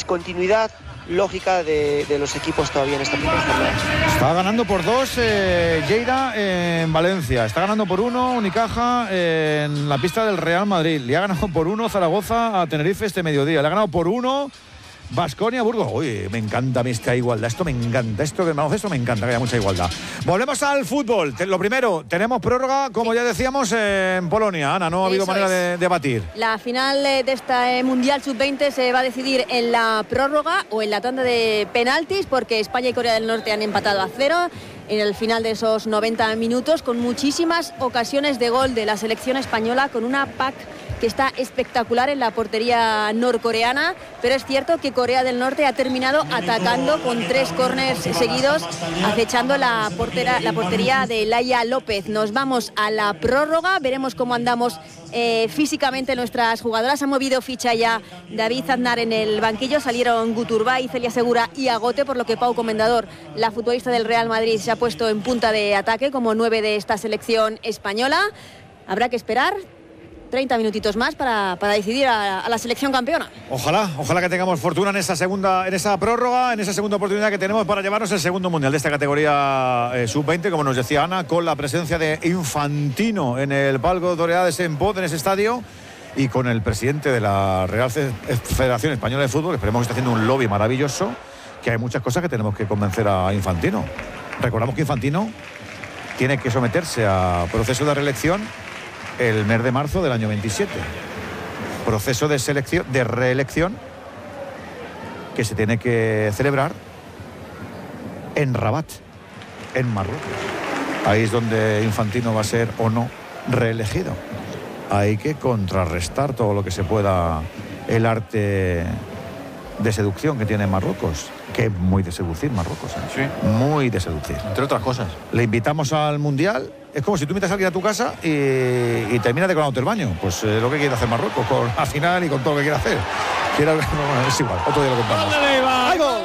discontinuidad lógica de los equipos todavía en esta primera jornada. Está ganando por 2 Lleida en Valencia, está ganando por 1 Unicaja en la pista del Real Madrid, le ha ganado por 1 Zaragoza a Tenerife este mediodía, le ha ganado por 1 Baskonia Burgos. Uy, me encanta a mí esta igualdad, esto me encanta, esto que me encanta, que haya mucha igualdad. Volvemos al fútbol. Lo primero, tenemos prórroga, como ya decíamos, en Polonia. Ana, no ha habido manera de debatir. La final de esta Mundial Sub-20 se va a decidir en la prórroga o en la tanda de penaltis, porque España y Corea del Norte han empatado a 0 en el final de esos 90 minutos, con muchísimas ocasiones de gol de la selección española, con una PAC que está espectacular en la portería norcoreana, pero es cierto que Corea del Norte ha terminado atacando con 3 córners seguidos, acechando la portería de Laia López. Nos vamos a la prórroga, veremos cómo andamos físicamente nuestras jugadoras. Ha movido ficha ya David Aznar en el banquillo, salieron Guturbay, Celia Segura y Agote, por lo que Pau Comendador, la futbolista del Real Madrid, se ha puesto en punta de ataque como 9 de esta selección española. Habrá que esperar 30 minutitos más para decidir a la selección campeona. Ojalá que tengamos fortuna en esa prórroga, en esa segunda oportunidad que tenemos para llevarnos el segundo mundial de esta categoría sub-20, como nos decía Ana, con la presencia de Infantino en el palco Dorea de Sant Pol, en ese estadio, y con el presidente de la Real Federación Española de Fútbol, que esperemos que esté haciendo un lobby maravilloso, que hay muchas cosas que tenemos que convencer a Infantino. Recordamos que Infantino tiene que someterse a proceso de reelección el mes de marzo del año 27. Proceso de reelección que se tiene que celebrar en Rabat, en Marruecos. Ahí es donde Infantino va a ser o no reelegido. Hay que contrarrestar todo lo que se pueda el arte de seducción que tiene Marruecos, que es muy de seducir Marruecos, ¿eh? Sí. Muy de seducir. Entre otras cosas. Le invitamos al Mundial. Es como si tú invitas a alguien a tu casa y terminas decorándote el baño. Pues lo que quiere hacer Marruecos, con la final y con todo lo que quiere hacer. Es igual, otro día lo contamos. ¡Ahí va!